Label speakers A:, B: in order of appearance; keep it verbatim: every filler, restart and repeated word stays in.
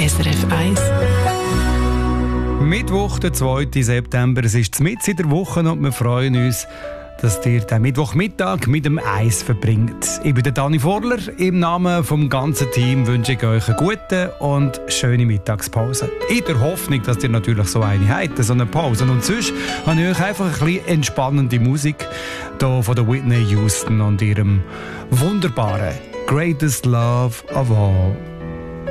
A: S R F eins.
B: Mittwoch, der zweiten September. Es ist mitten in der Woche und wir freuen uns, dass ihr den Mittwochmittag mit dem Eis verbringt. Ich bin der Dani Vorler. Im Namen vom ganzen Team wünsche ich euch eine gute und schöne Mittagspause. In der Hoffnung, dass ihr natürlich so eine habt, so eine Pause. Und sonst habe ich euch einfach ein bisschen entspannende Musik hier von der Whitney Houston und ihrem wunderbaren Greatest Love of All.